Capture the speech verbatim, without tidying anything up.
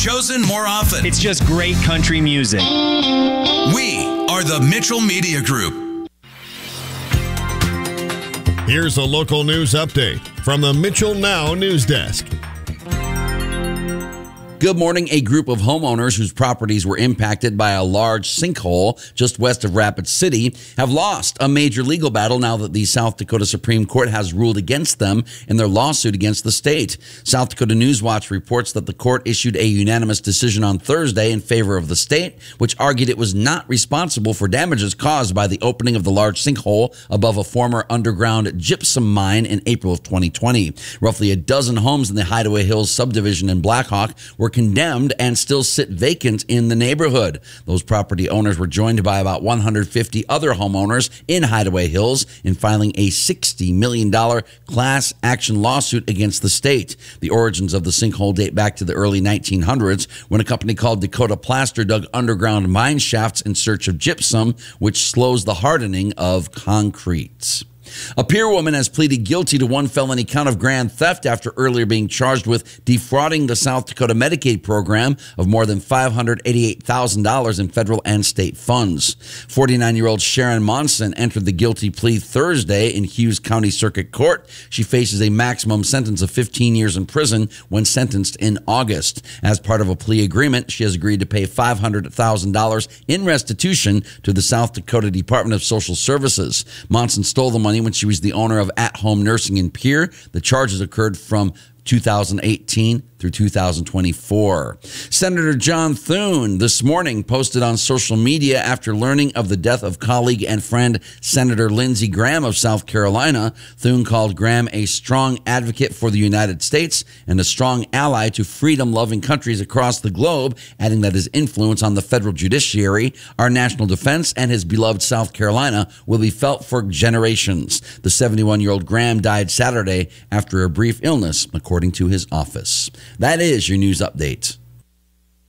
Chosen more often. It's just great country music. We are the Mitchell Media Group. Here's a local news update from the Mitchell Now News Desk. Good morning. A group of homeowners whose properties were impacted by a large sinkhole just west of Rapid City have lost a major legal battle now that the South Dakota Supreme Court has ruled against them in their lawsuit against the state. South Dakota News Watch reports that the court issued a unanimous decision on Thursday in favor of the state, which argued it was not responsible for damages caused by the opening of the large sinkhole above a former underground gypsum mine in April of twenty twenty. Roughly a dozen homes in the Hideaway Hills subdivision in Blackhawk were condemned and still sit vacant in the neighborhood. Those property owners were joined by about one hundred fifty other homeowners in Hideaway Hills in filing a sixty million dollars class action lawsuit against the state. The origins of the sinkhole date back to the early nineteen hundreds when a company called Dakota Plaster dug underground mine shafts in search of gypsum, which slows the hardening of concrete. A Pierre woman has pleaded guilty to one felony count of grand theft after earlier being charged with defrauding the South Dakota Medicaid program of more than five hundred eighty-eight thousand dollars in federal and state funds. forty-nine-year-old Sharon Monson entered the guilty plea Thursday in Hughes County Circuit Court. She faces a maximum sentence of fifteen years in prison when sentenced in August. As part of a plea agreement, she has agreed to pay five hundred thousand dollars in restitution to the South Dakota Department of Social Services. Monson stole the money when she was the owner of At Home Nursing in Pierre. The charges occurred from two thousand eighteen through two thousand twenty-four. Senator John Thune this morning posted on social media after learning of the death of colleague and friend Senator Lindsey Graham of South Carolina. Thune called Graham a strong advocate for the United States and a strong ally to freedom-loving countries across the globe, adding that his influence on the federal judiciary, our national defense, and his beloved South Carolina will be felt for generations. The seventy-one-year-old Graham died Saturday after a brief illness, according to his office. That is your news update.